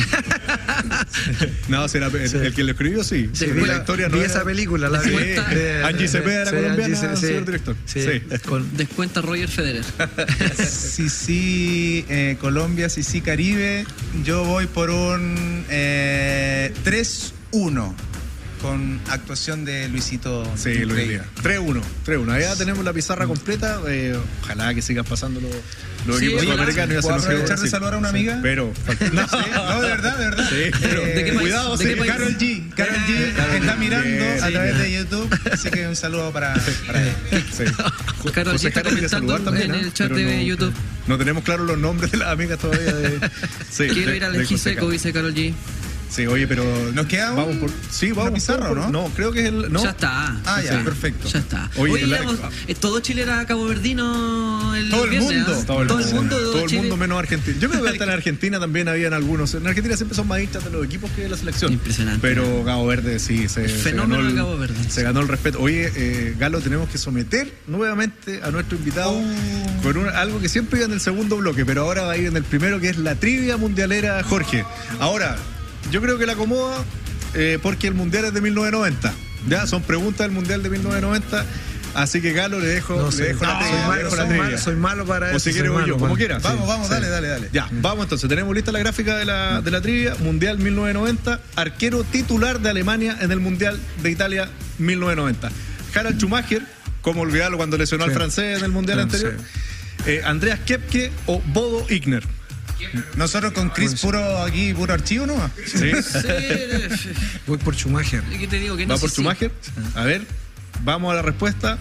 No, si era el, Sí. el que lo escribió, sí. Sí, Pero vi la la- historia no Vi era- esa película, la Sí. vi. De- Angie Cepeda era Sí, colombiana, Angie, sí. señor director. Sí. Sí. Con- Descuenta Roger Federer. Sí, sí, eh, Colombia, sí, sí, Caribe. Yo voy por un eh, tres uno con actuación de Luisito. Sí, Rey. Luis Díaz. tres uno. tres uno. Allá tenemos la pizarra completa. Eh, ojalá que sigan pasando los, los Sí, equipos ojalá. sudamericanos. Ya se ¿Puedo nos aprovechar quedó- de sí. saludar a una amiga? Pero. No, sí, no, de verdad, de verdad. Sí, pero- Eh, ¿De qué país? Cuidado, ¿De sí, qué país? Carol G. Carol G Carol está G. mirando Bien, a sí, través ya. de YouTube, así que un saludo para, para ella. Sí. Carol José G está Jara quiere comentando saludar también, en ¿eh? el chat Pero de no- YouTube. No tenemos claros los nombres de las amigas todavía. De, sí, Quiero de- ir al de José Giseco, Jara. dice Carol G. Sí, oye, pero. ¿Nos queda un- vamos por, sí, vamos una pizarra, por- o no? No, creo que es el. No. Ya está. Ah, ya, Sí. perfecto. Ya está. Oye, Oye, la- íbamos- eh, todo Chile era caboverdino el Todo el viernes, mundo. ¿ah? Todo el, Todo el mundo, mundo. todo el Chile. mundo menos Argentina. Yo creo que hasta en Argentina también habían algunos. En Argentina siempre son más hinchas de los equipos que de la selección. Impresionante. Pero Cabo Verde sí, se, El se fenómeno ganó el, de Cabo Verde. se ganó el respeto. Oye, eh, Galo, tenemos que someter nuevamente a nuestro invitado Oh. con un- algo que siempre iba en el segundo bloque, pero ahora va a ir en el primero, que es la trivia mundialera, Jorge. Ahora, yo creo que la acomoda eh, porque el mundial es de mil novecientos noventa. Ya, son preguntas del mundial de mil novecientos noventa. Así que Galo, le dejo, No, le soy, dejo la soy trivia. le malo, dejo la soy, trivia. malo, soy malo para O eso. si soy quieres voy malo, yo, como malo. quieras. Vamos, Sí, vamos, sí. dale, dale, dale. Ya, vamos entonces. Tenemos lista la gráfica de la, de la trivia. Mundial mil novecientos noventa. Arquero titular de Alemania en el Mundial de Italia mil novecientos noventa. Harald Schumacher, como olvidarlo cuando lesionó Sí. al francés en el Mundial Sí, anterior. Eh, Andreas Kepke o Bodo Igner. Nosotros con Chris puro aquí, puro archivo, ¿no? ¿Sí? Sí. Voy por Schumacher. ¿Qué te digo? Que no ¿Va sé por si- Schumacher? A ver, vamos a la respuesta.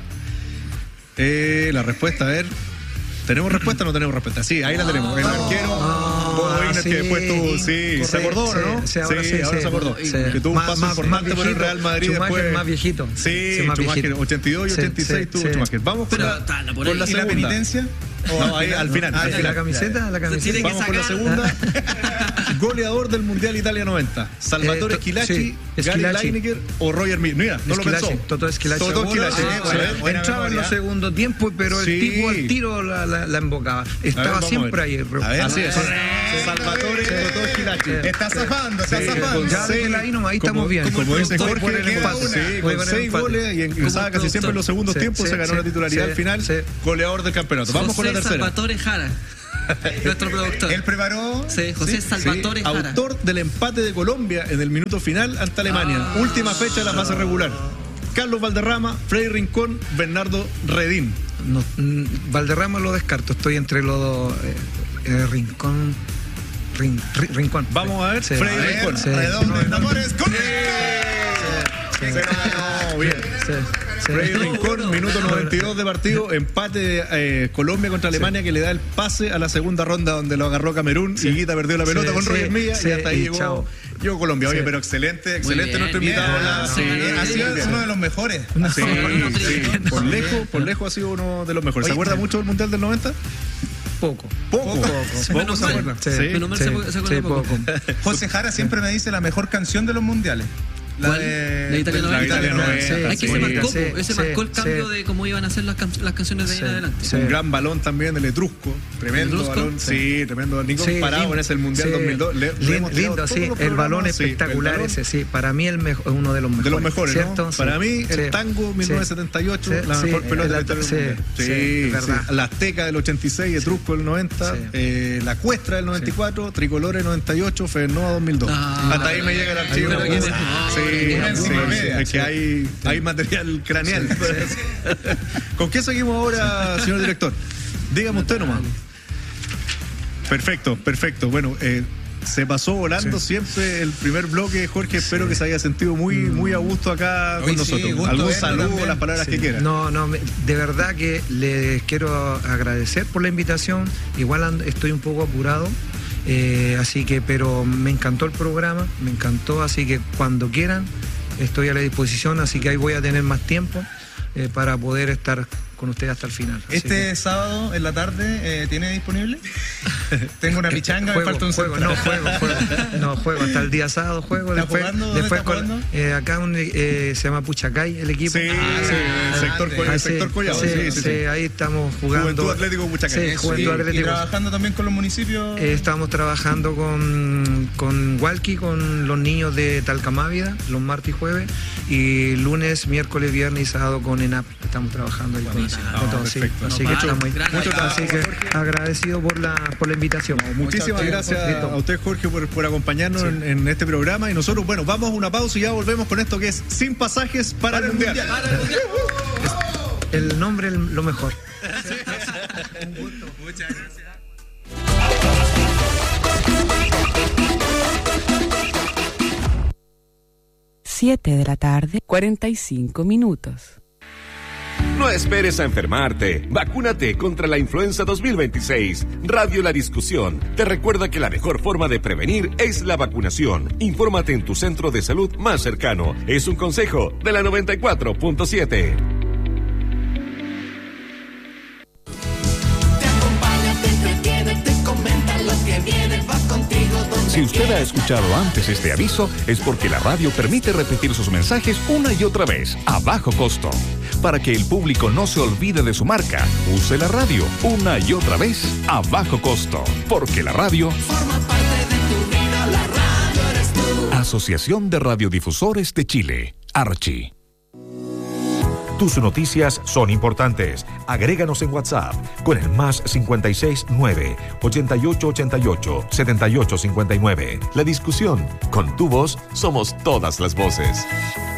Eh, la respuesta, a ver. ¿Tenemos respuesta o no tenemos respuesta? Sí, ahí la tenemos. El arquero Bodo Igner, sí, que después tuvo. Sí, se correcto, acordó, ¿no? sí, sí, ahora sí, ahora sí. se acordó. Sí. Que tuvo un Más- paso más- importante más por el viejito. Real Madrid Schumacher después. más viejito. Sí, Sí, más Schumacher, viejito. ochenta y dos y Sí, ochenta y seis sí, tuvo sí. Schumacher. Vamos con Pero, la, está, la por con ahí. la ¿Y la segunda. penitencia? No, ahí, al final. Ah, al ya, ¿Y la final. camiseta? ¿La camiseta? Tiene que Vamos con la sacar. segunda. Goleador del Mundial Italia noventa. Salvatore Eh, to- Schillaci, sí, Gary Schillaci. Lineker o Roger Miller. Mira, no lo Schillaci, pensó. Totò Schillaci. Totò Seguro, Schillaci. sí, Sí. buena- buena Entraba en memoria. los segundos tiempos, pero Sí. el tipo al tiro la, la, la embocaba. A ver, Estaba vamos a siempre ver. ahí. A ver. Así es. Salvatore Totò Schillaci. Está zafando, está Sí, zafando. con Ya, seis- déjela ahí nomás, ahí como- estamos bien. Como, Como dice el Jorge, productor, le queda empate. una. Sí, Voy a con poner seis empate. goles y ingresaba casi siempre en los segundos Sí, tiempos, sí, se ganó sí, la titularidad sí, al final. sí. Goleador del campeonato. Vamos con la José tercera. Salvatore Jara. Nuestro productor. Él preparó. Sí, José Sí. Salvatore Sí, Jara. autor del empate de Colombia en el minuto final ante Alemania. Ah. Última fecha de la fase regular. Carlos Valderrama, Freddy Rincón, Bernardo Redín. No, mm, Valderrama lo descarto, estoy entre los dos. eh, eh, Rincón. Rin- Ri- Rincón. Vamos a ver, Sí. Freddy A ver, Rincón. Sí. redondo de tambores. ¡Correcto! Se lo ganó, bien. Sí, Freddy Rincón, minuto noventa y dos de partido, empate eh, Colombia contra Alemania, sí, que le da el pase a la segunda ronda donde lo agarró Camerún, sí, y Guita perdió la pelota, sí, con sí, Roger Milla, sí, y hasta ahí y llegó, llegó Colombia. Oye, sí, pero excelente, excelente bien, nuestro bien, invitado. Ah, sí, sí, ha sido uno de los mejores. Sí, sí, por lejos, por lejos ha sido uno de los mejores. ¿Se acuerda mucho del Mundial del noventa? Poco. Poco. Poco. Menos mal. Sí, Menos mal sí, se, se acuerda sí, poco. poco. José Jara siempre me dice la mejor canción de los mundiales. La ¿Cuál? de La Italia noventa. La Italia noventa. Sí, es que sí, se marcó, sí, ese sí, marcó el cambio sí, de cómo iban a ser las, can las canciones de ahí sí, en adelante. Sí. Un gran balón también del Etrusco, tremendo ¿Etrusco? balón, sí, sí, tremendo. Nico sí, parado en ese Mundial sí, dos mil dos. Le, lindo, lindo sí, el balón sí, espectacular el balón, ese, sí, para mí el mejor, uno de los mejores. De los mejores, ¿cierto? ¿no? Sí. Para mí el sí. tango mil novecientos setenta y ocho, sí, la mejor sí, pelota la, de la historia. Sí, sí, sí, verdad. Sí. La Azteca del ochenta y seis, Etrusco del noventa, sí, eh, la Cuestra del noventa y cuatro, sí, Tricolores noventa y ocho, Fenoa dos mil dos. Ah, hasta ahí me llega el archivo. Sí, es que hay Hay, hay material craneal. Sí. ¿Con qué seguimos ahora, señor director? Dígame usted nomás. Perfecto, perfecto. Bueno, eh, se pasó volando sí. siempre el primer bloque, Jorge. Espero sí. que se haya sentido muy, muy a gusto acá Hoy con sí, nosotros. Algún saludo, también. Las palabras sí. que quiera. No, no, de verdad que les quiero agradecer por la invitación. Igual estoy un poco apurado. Eh, así que, pero me encantó el programa, me encantó, así que cuando quieran estoy a la disposición, así que ahí voy a tener más tiempo eh, para poder estar con ustedes hasta el final. ¿Este que... sábado en la tarde eh, tiene disponible? Tengo una pichanga, juego, me falta un juego, no, juego, juego, no, juego, hasta el día sábado juego. ¿Está después, jugando? después está con, eh, acá un, eh, se llama Puchacay el equipo. Sí, ah, sí, el sector, ah, el sector Collado. Sí, sí, sí, sí, ahí estamos jugando. Juventud Atlético Puchacay. Sí, Juventud sí, Atlético. ¿Y trabajando también con los municipios? Eh, estamos trabajando con, con Walkie, con los niños de Talcamávida, los martes y jueves, y lunes, miércoles, viernes y sábado con ENAP. Estamos trabajando ahí con, ah, con todo, sí. Así no, que mucho, estamos ahí. Mucho Así que agradecido por la, por la invitación. No, muchísimas gracias a usted, Jorge, por, por acompañarnos sí. en, en este programa. Y nosotros, bueno, vamos a una pausa y ya volvemos con esto que es Sin Pasajes para, para el Mundial. mundial. Para el, mundial. el nombre el, lo mejor. Un gusto. Muchas gracias. siete de la tarde, cuarenta y cinco minutos. No esperes a enfermarte. Vacúnate contra la influenza dos mil veintiséis. Radio La Discusión te recuerda que la mejor forma de prevenir es la vacunación. Infórmate en tu centro de salud más cercano. Es un consejo de la noventa y cuatro punto siete. Te acompaña, te entretiene, te comenta lo que viene, va contigo donde Si usted ha escuchado antes este aviso, es porque la radio permite repetir sus mensajes una y otra vez, a bajo costo. Para que el público no se olvide de su marca, use la radio una y otra vez, a bajo costo. Porque la radio forma parte de tu vida, la radio eres tú. Asociación de Radiodifusores de Chile, Archi. Tus noticias son importantes. Agréganos en WhatsApp con el más cincuenta y seis nueve, ochenta y ocho ochenta y ocho, setenta y ocho cincuenta y nueve. La Discusión. Con tu voz somos todas las voces.